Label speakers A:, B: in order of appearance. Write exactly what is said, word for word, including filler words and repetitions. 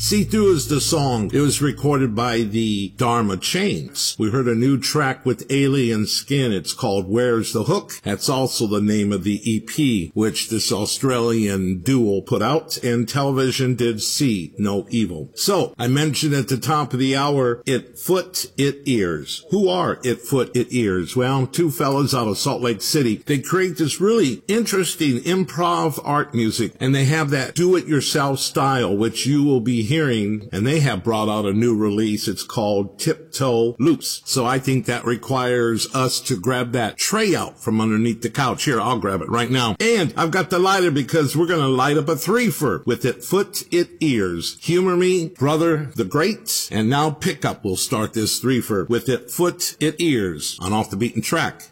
A: See Through is the song. It was recorded by the Dharma Chains. We heard a new track with Alien Skin. It's called Where's the Hook? That's also the name of the E P, which this Australian duo put out, and television did See No Evil. So, I mentioned at the top of the hour, It Foot, It Ears. Who are It Foot, It Ears? Well, two fellas out of Salt Lake City. They create this really interesting improv art music, and they have that do-it-yourself style, which you will be hearing, and they have brought out a new release. It's called Tiptoe Loose. So I think that requires us to grab that tray out from underneath the couch. Here, I'll grab it right now. And I've got the lighter because we're going to light up a threefer with It Foot, It Ears. Humor Me, Brother the Great, and now Pickup will start this threefer with It Foot, It Ears on Off the Beaten Track.